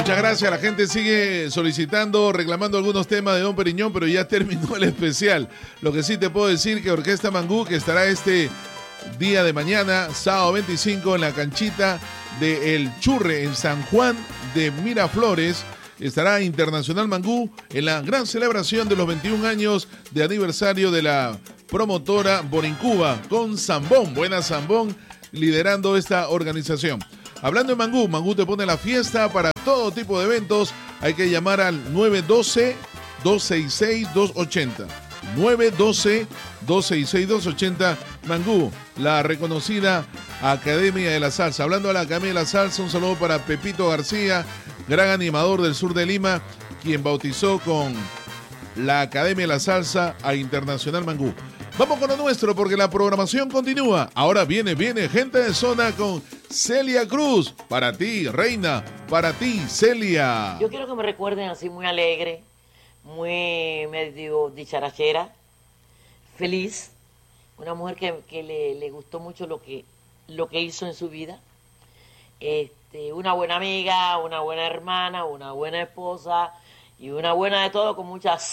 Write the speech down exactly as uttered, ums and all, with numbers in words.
Muchas gracias, la gente sigue solicitando, reclamando algunos temas de Don Periñón, pero ya terminó el especial. Lo que sí te puedo decir que Orquesta Mangú, que estará este día de mañana, sábado veinticinco, en la canchita de El Churre, en San Juan de Miraflores, estará Internacional Mangú en la gran celebración de los veintiún años de aniversario de la promotora Borincuba, con Zambón, buena Zambón, liderando esta organización. Hablando de Mangú, Mangú te pone la fiesta para todo tipo de eventos. Hay que llamar al nueve uno dos, dos seis seis, dos ocho cero. nueve uno dos, dos seis seis, dos ocho cero. Mangú, la reconocida Academia de la Salsa. Hablando de la Academia de la Salsa, un saludo para Pepito García, gran animador del sur de Lima, quien bautizó con la Academia de la Salsa a Internacional Mangú. Vamos con lo nuestro porque la programación continúa. Ahora viene, viene gente de zona con Celia Cruz. Para ti, reina, para ti, Celia. Yo quiero que me recuerden así muy alegre, muy medio dicharachera, feliz. Una mujer que, que le, le gustó mucho lo que, lo que hizo en su vida. Este, una buena amiga, una buena hermana, una buena esposa y una buena de todo con muchas